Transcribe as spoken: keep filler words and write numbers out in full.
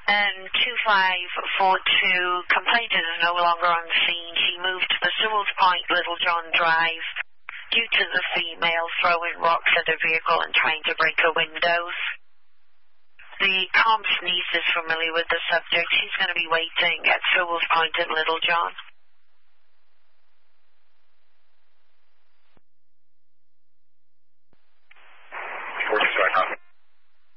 And two five four two, complainant is no longer on the scene. She moved to the Sewells Point Little John Drive due to the female throwing rocks at her vehicle and trying to break her windows. The comp's niece is familiar with the subject. She's going to be waiting at Sewells Point in Little John.